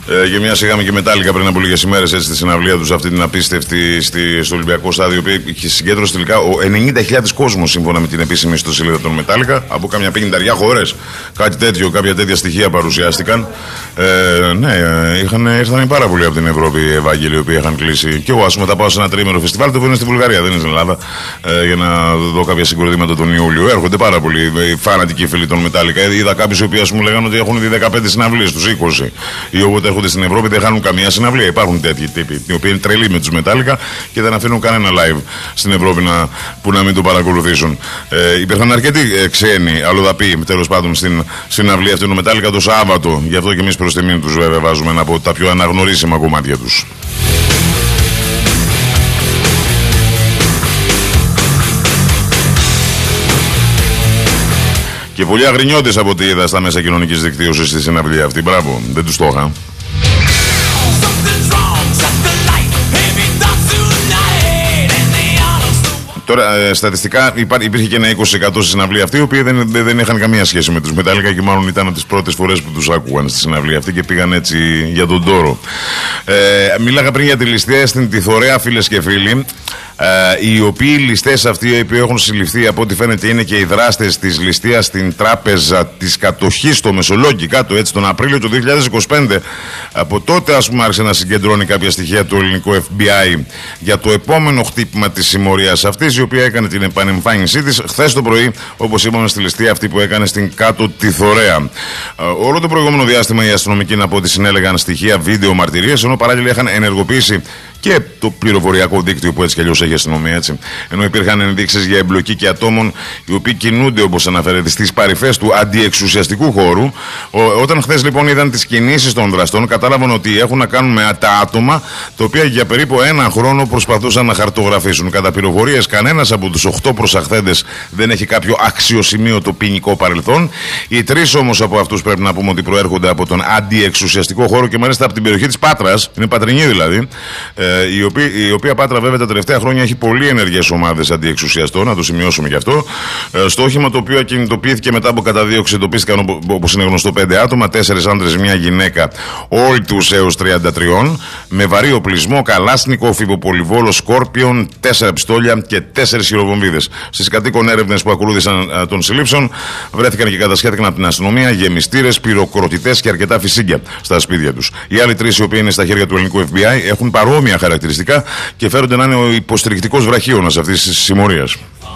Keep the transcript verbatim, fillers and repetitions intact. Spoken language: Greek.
Ε, και μια είχαμε και Μετάλλικα πριν από λίγες ημέρες στη συναυλία τους, αυτή την απίστευτη στη, στο Ολυμπιακό Στάδιο, που είχε συγκέντρωση τελικά ενενήντα χιλιάδες κόσμος σύμφωνα με την επίσημη ιστοσελίδα των Μετάλλικα, από κάμια πενηνταριά χώρες. Κάτι τέτοιο, κάποια τέτοια στοιχεία παρουσιάστηκαν. Ε, ναι, είχαν, ήρθαν πάρα πολλοί από την Ευρώπη οι Ευάγγελοι, οι οποίοι είχαν κλείσει. Και εγώ, ας πούμε, θα πάω σε ένα τρίμερο φεστιβάλ, το οποίο είναι στη Βουλγαρία, δεν είναι στην Ελλάδα, ε, για να δω κάποια συγκροτήματα τον Ιούλιο. Έρχονται πάρα πολλοί οι φανατικοί φίλοι των Μετάλλικα. Είδα κάποιους οι οποίοι, ας πούμε, λέγανε ότι έχουν δει δεκαπέντε συναυλίες τους, είκοσι. Ή όποτε έρχονται στην Ευρώπη δεν χάνουν καμία συναυλία. Υπάρχουν τέτοιοι τύποι, οι οποίοι είναι τρελοί με τους Μετάλλικα και δεν αφήνουν κανένα live στην Ευρώπη να, που να μην το παρακολουθήσουν. Ε, υπήρχαν αρκετοί ε, ξένοι αλλοδαποί, τέλος πάντων, στην συναυλία αυτή του Μετάλλικα το Σάββατο. Γι' αυτό και εμείς προς τιμήν τους, βέβαια, βάζουμε ένα από τα πιο αναγνωρίσιμα κομμάτια τους. Και πολλοί αγρινιώτες από ό,τι είδα στα μέσα κοινωνικής δικτύωσης στη συναυλία αυτή. Μπράβο, δεν τους το είχα. Τώρα, ε, στατιστικά υπά, υπήρχε και ένα είκοσι τοις εκατό στη συναυλία αυτή, οι οποίοι δεν, δεν, δεν είχαν καμία σχέση με τους Μετάλλικα και μάλλον ήταν από τις πρώτες φορές που τους άκουγαν στη συναυλία αυτή και πήγαν έτσι για τον τόρο. Ε, μίλαγα πριν για τη ληστεία στην Τιθωρέα, φίλες και φίλοι. Uh, οι οποίοι ληστές αυτοί, οι οποίοι έχουν συλληφθεί, από ό,τι φαίνεται είναι και οι δράστες της ληστείας στην τράπεζα της κατοχής στο Μεσολόγγι, κάτω έτσι τον Απρίλιο του δύο χιλιάδες είκοσι πέντε. Από τότε, ας πούμε, άρχισε να συγκεντρώνει κάποια στοιχεία του ελληνικού εφ μπι άι για το επόμενο χτύπημα της συμμορίας αυτής, η οποία έκανε την επανεμφάνισή της χθες το πρωί, όπως είπαμε, στη ληστεία αυτή που έκανε στην κάτω Τιθωρέα. Uh, όλο το προηγούμενο διάστημα οι αστυνομικοί, να πω ότι συνέλεγαν στοιχεία, βίντεο, μαρτυρίες, ενώ παράλληλα είχαν ενεργοποιήσει και το πληροφοριακό δίκτυο που έτσι κι αλλιώς έχει αστυνομία, έτσι. Ενώ υπήρχαν ενδείξεις για εμπλοκή και ατόμων οι οποίοι κινούνται, όπως αναφέρεται, στις παρυφές του αντιεξουσιαστικού χώρου. Ο, όταν χθες λοιπόν είδαν τις κινήσεις των δραστών, κατάλαβαν ότι έχουν να κάνουν με τα άτομα τα οποία για περίπου ένα χρόνο προσπαθούσαν να χαρτογραφήσουν. Κατά πληροφορίες, κανένας από τους οκτώ προσαχθέντες δεν έχει κάποιο αξιοσημείωτο ποινικό παρελθόν. Οι τρεις όμως από αυτούς πρέπει να πούμε ότι προέρχονται από τον αντιεξουσιαστικό χώρο και μάλιστα από την περιοχή της Πάτρας, είναι πατρινή δηλαδή. Η οποία, η οποία Πάτρα βέβαια τα τελευταία χρόνια έχει πολύ ενεργές ομάδες αντιεξουσιαστών, να το σημειώσουμε γι' αυτό. Ε, στο όχημα το οποίο κινητοποιήθηκε μετά από καταδίωξη, εντοπίστηκαν, όπως είναι γνωστό, πέντε άτομα, τέσσερις άντρες, μια γυναίκα, όλοι τους έως τριάντα τρία, με βαρύ οπλισμό, καλάσνικο, φιβοπολιβόλο, σκόρπιον, τέσσερα πιστόλια και τέσσερις χειροβομβίδες. Στις κατοίκον έρευνες που ακολούθησαν α, των συλλήψεων, βρέθηκαν και κατασχέθηκαν από την αστυνομία γεμιστήρες, πυροκροτητές και αρκετά φυσίγγια στα σπίτια τους. Οι άλλοι τρεις, οι οποίοι είναι στα χέρια του ελληνικού εφ μπι άι, έχουν παρόμοια χαρακτηριστικά και φέρονται να είναι ο υποστηρικτικός βραχίωνας αυτής της συμμορίας.